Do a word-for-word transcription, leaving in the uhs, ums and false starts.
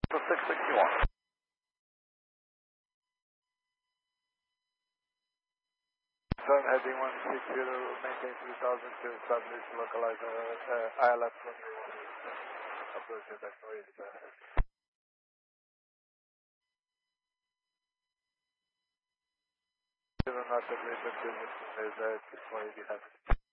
six sixty-one. Turn heading one six zero, maintain three thousand to establish localize uh, uh, I L F. Approach your back noise. Zero not agreed, but business is uh, six forty.